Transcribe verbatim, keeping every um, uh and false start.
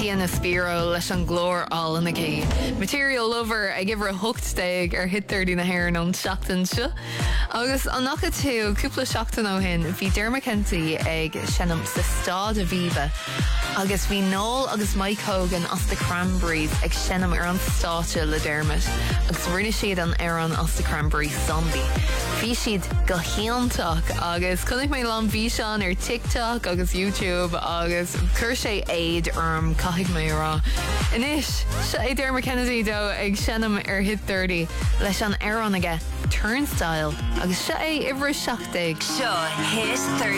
Ian Aspiro leis an glór all in gé. Material Lover ag gibhar a hochtsteig ar hit thirty na hair an seachtain seo. Agus an nacha tú cúpla seachtain ó hin bhí Dermot Kennedy ag senam sa stád a bhíbe. Agus bhí Noel agus Mike Hogan as the Cranberries ag senam ar an státe le Dermot. Agus rinne siad an Aaron as the Cranberries zombie. Bhí siad go chéantach agus chunig mé lan bhí seán ar TikTok agus YouTube agus cur sé éid arm caithig mé rá. Inis, se é Dermot Kennedy dó ag senam ar hit thirty leis an Aaron aige Turnstile agus se é ibre seachtaig. Seo Hit thirty.